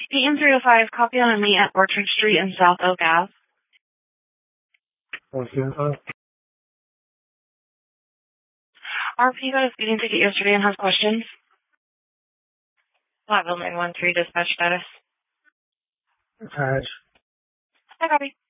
Eaton 305, copy on a meet at Orchard Street and South Oak Ave. What's the info? RP got a speeding ticket yesterday and has questions. Platteville 913, dispatch status. Attach. Hi, copy.